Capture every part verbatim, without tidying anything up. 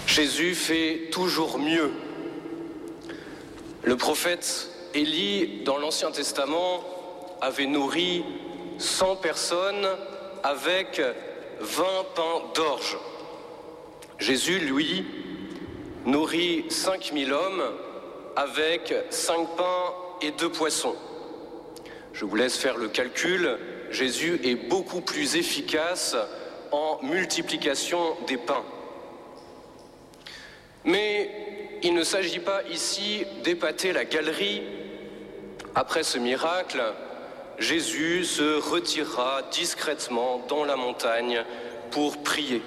Jésus fait toujours mieux. Le prophète Élie, dans l'Ancien Testament, avait nourri cent personnes avec vingt pains d'orge. Jésus, lui, nourrit cinq mille hommes avec cinq pains et deux poissons. Je vous laisse faire le calcul. Jésus est beaucoup plus efficace en multiplication des pains. Mais il ne s'agit pas ici d'épater la galerie. Après ce miracle, Jésus se retirera discrètement dans la montagne pour prier.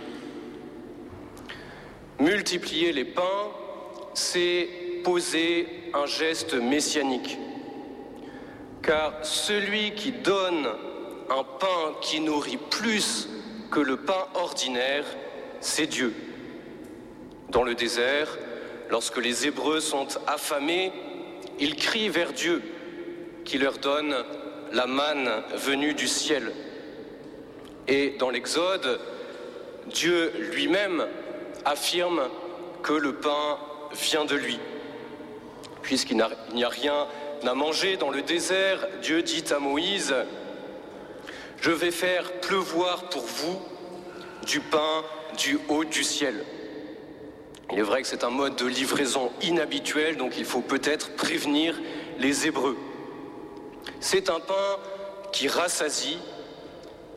Multiplier les pains, c'est poser un geste messianique. Car celui qui donne un pain qui nourrit plus que le pain ordinaire, c'est Dieu. Dans le désert, lorsque les Hébreux sont affamés, ils crient vers Dieu, qui leur donne la manne venue du ciel. Et dans l'Exode, Dieu lui-même affirme que le pain vient de lui. Puisqu'il n'y a rien à manger dans le désert, Dieu dit à Moïse « Je vais faire pleuvoir pour vous du pain du haut du ciel ». Il est vrai que c'est un mode de livraison inhabituel, donc il faut peut-être prévenir les Hébreux. C'est un pain qui rassasie